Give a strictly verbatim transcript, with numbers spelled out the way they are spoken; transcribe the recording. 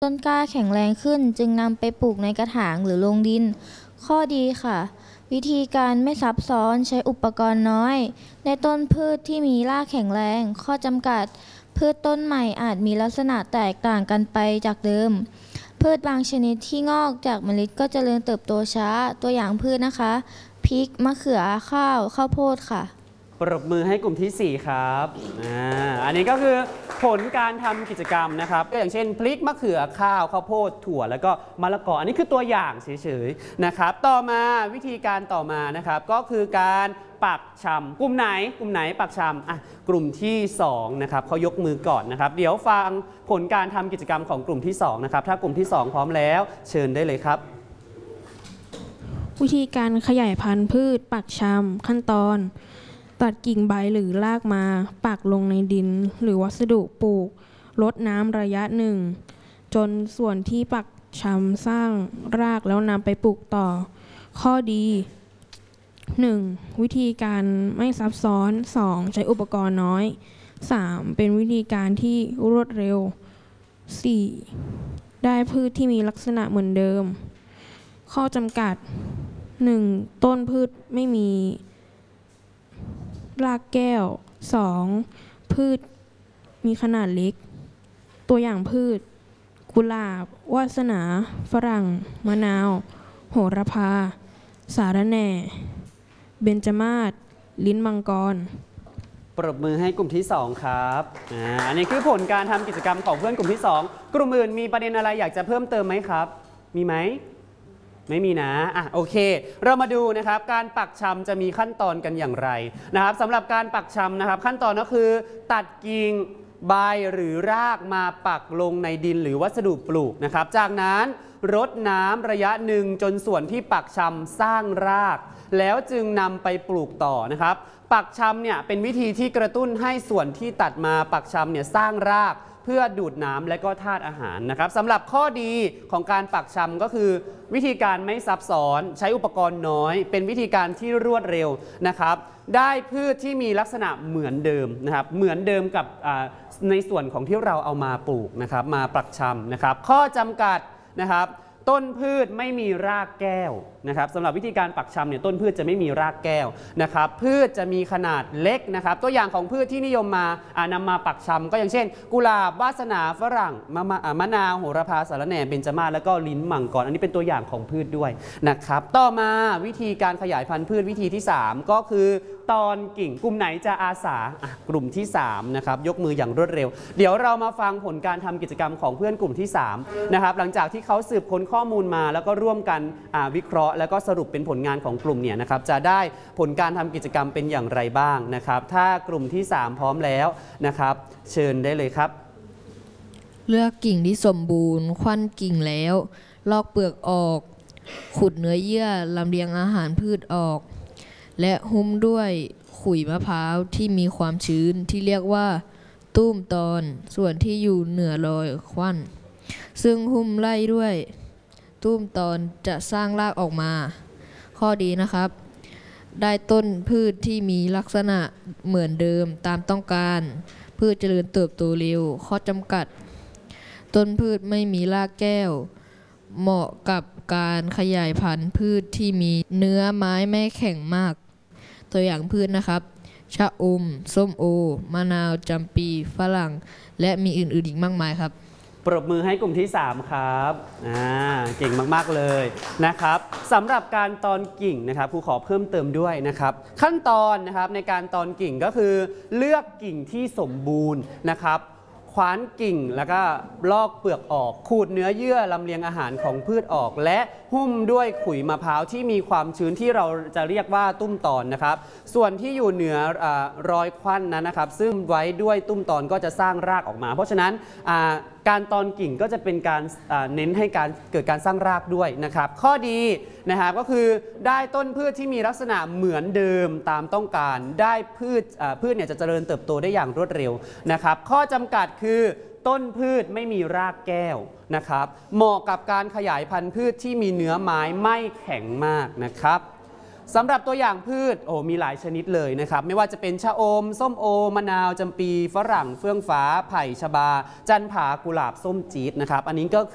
ต้นกล้าแข็งแรงขึ้นจึงนำไปปลูกในกระถางหรือลงดินข้อดีค่ะวิธีการไม่ซับซ้อนใช้อุปกรณ์น้อยในต้นพืชที่มีรากแข็งแรงข้อจำกัดพืชต้นใหม่อาจมีลักษณะแตกต่างกันไปจากเดิมพืชบางชนิดที่งอกจากเมล็ดก็เจริญเติบโตช้าตัวอย่างพืชนะคะพริกมะเขือข้าวข้าวโพดค่ะปรบมือให้กลุ่มที่สี่ครับอ่าอันนี้ก็คือผลการทำกิจกรรมนะครับก็อย่างเช่นพริกมะเขือข้าวข้าวโพดถั่วแล้วก็มะละกออันนี้คือตัวอย่างเฉยๆนะครับต่อมาวิธีการต่อมานะครับก็คือการปักชำกลุ่มไหนกลุ่มไหนปักชำอ่ะกลุ่มที่สองนะครับเขายกมือก่อนนะครับเดี๋ยวฟังผลการทำกิจกรรมของกลุ่มที่สองนะครับถ้ากลุ่มที่สองพร้อมแล้วเชิญได้เลยครับวิธีการขยายพันธุ์พืชปักชำขั้นตอนตัดกิ่งใบหรือรากมาปักลงในดินหรือวัสดุปลูกรดน้ำระยะหนึ่งจนส่วนที่ปักชำสร้างรากแล้วนำไปปลูกต่อข้อดี หนึ่ง. วิธีการไม่ซับซ้อน สอง. ใช้อุปกรณ์น้อย สาม. เป็นวิธีการที่รวดเร็ว สี่. ได้พืชที่มีลักษณะเหมือนเดิมข้อจำกัด หนึ่ง. ต้นพืชไม่มีรากแก้ว สอง. พืชมีขนาดเล็กตัวอย่างพืชกุหลาบวาสนาฝรั่งมะนาวโหระพาสาระแหน่เบญจมาศลิ้นมังกรปรบมือให้กลุ่มที่สองครับอ่าอันนี้คือผลการทำกิจกรรมของเพื่อนกลุ่มที่สองกลุ่มอื่นมีประเด็นอะไรอยากจะเพิ่มเติมไหมครับมีไหมไม่มีนะอ่ะโอเคเรามาดูนะครับการปักชำจะมีขั้นตอนกันอย่างไรนะครับสำหรับการปักชำนะครับขั้นตอนก็คือตัดกิ่งใบหรือรากมาปักลงในดินหรือวัสดุปลูกนะครับจากนั้นรดน้ำระยะหนึ่งจนส่วนที่ปักชำสร้างรากแล้วจึงนำไปปลูกต่อนะครับปักชำเนี่ยเป็นวิธีที่กระตุ้นให้ส่วนที่ตัดมาปักชำเนี่ยสร้างรากเพื่อดูดน้ำและก็ธาตุอาหารนะครับสำหรับข้อดีของการปักชำก็คือวิธีการไม่ซับซ้อนใช้อุปกรณ์น้อยเป็นวิธีการที่รวดเร็วนะครับได้พืชที่มีลักษณะเหมือนเดิมนะครับเหมือนเดิมกับในส่วนของที่เราเอามาปลูกนะครับมาปักชำนะครับข้อจำกัดนะครับต้นพืชไม่มีรากแก้วนะครับสำหรับวิธีการปักชำเนี่ยต้นพืชจะไม่มีรากแก้วนะครับพืชจะมีขนาดเล็กนะครับตัวอย่างของพืชที่นิยมมานำมาปักชำก็อย่างเช่นกุหลาบวาสนาฝรั่งมะมะนาวโหระพาสาระแหน่เบญจมาศแล้วก็ลิ้นมังกรอันนี้เป็นตัวอย่างของพืชด้วยนะครับต่อมาวิธีการขยายพันธุ์พืชวิธีที่สามก็คือตอนกิ่งกลุ่มไหนจะอาสากลุ่มที่สามนะครับยกมืออย่างรวดเร็วเดี๋ยวเรามาฟังผลการทำกิจกรรมของเพื่อนกลุ่มที่สามนะครับหลังจากที่เขาสืบค้นข้อมูลมาแล้วก็ร่วมกันวิเคราะห์แล้วก็สรุปเป็นผลงานของกลุ่มเนี่ยนะครับจะได้ผลการทำกิจกรรมเป็นอย่างไรบ้างนะครับถ้ากลุ่มที่สามพร้อมแล้วนะครับเชิญได้เลยครับเลือกกิ่งที่สมบูรณ์คว้านกิ่งแล้วลอกเปลือกออกขุดเนื้อเยื่อลำเลียงอาหารพืชออกและหุ้มด้วยขุยมะพร้าวที่มีความชื้นที่เรียกว่าตุ้มตอนส่วนที่อยู่เหนือรอยคว้านซึ่งหุ้มไล่ด้วยตุ้มตอนจะสร้างรากออกมาข้อดีนะครับได้ต้นพืชที่มีลักษณะเหมือนเดิมตามต้องการพืชเจริญเติบโตเร็วข้อจำกัดต้นพืชไม่มีรากแก้วเหมาะกับการขยายพันธุ์พืชที่มีเนื้อไม้ไม่แข็งมากตัวอย่างพืชนะครับชะอมส้มโอมะนาวจำปีฝรั่งและมีอื่นๆอีกมากมายครับปรบมือให้กลุ่มที่สามครับอ่าเก่งมากๆเลยนะครับสำหรับการตอนกิ่งนะครับครูขอเพิ่มเติมด้วยนะครับขั้นตอนนะครับในการตอนกิ่งก็คือเลือกกิ่งที่สมบูรณ์นะครับคว้านกิ่งแล้วก็ลอกเปลือกออกขูดเนื้อเยื่อลำเลียงอาหารของพืชออกและหุ้มด้วยขุยมะพร้าวที่มีความชื้นที่เราจะเรียกว่าตุ้มตอนนะครับส่วนที่อยู่เหนือรอยควันนั้นนะครับซึ่งไว้ด้วยตุ้มตอนก็จะสร้างรากออกมาเพราะฉะนั้นการตอนกิ่งก็จะเป็นการเน้นให้การเกิดการสร้างรากด้วยนะครับข้อดีนะครับก็คือได้ต้นพืชที่มีลักษณะเหมือนเดิมตามต้องการได้พืชพืชเนี่ยจะเจริญเติบโตได้อย่างรวดเร็วนะครับข้อจำกัดคือต้นพืชไม่มีรากแก้วนะครับเหมาะกับการขยายพันธุ์พืชที่มีเนื้อไม้ไม่แข็งมากนะครับสำหรับตัวอย่างพืชโอ้มีหลายชนิดเลยนะครับไม่ว่าจะเป็นชะอมส้มโอมะนาวจำปีฝรั่งเฟื่องฟ้าไผ่ชบาจันผากุหลาบส้มจี๊ดนะครับอันนี้ก็